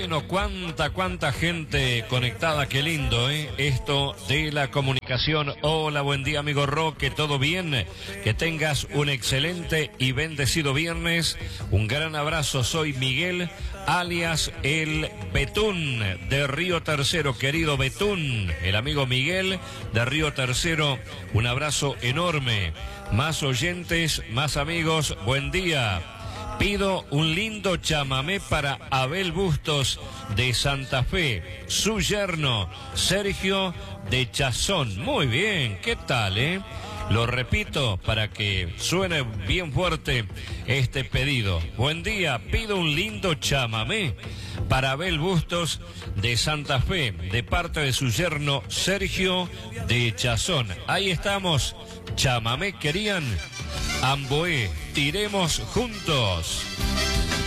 Bueno, cuánta gente conectada, qué lindo, esto de la comunicación. Hola, buen día, amigo Roque, ¿todo bien? Que tengas un excelente y bendecido viernes. Un gran abrazo, soy Miguel, alias el Betún de Río Tercero. Querido Betún, el amigo Miguel de Río Tercero, un abrazo enorme. Más oyentes, más amigos, buen día. Pido un lindo chamamé para Abel Bustos de Santa Fe, su yerno Sergio de Chazón. Muy bien, ¿qué tal, Lo repito para que suene bien fuerte este pedido. Buen día, pido un lindo chamamé para Abel Bustos de Santa Fe, de parte de su yerno Sergio de Chazón. Ahí estamos, chamamé querían. Amboé, tiremos juntos.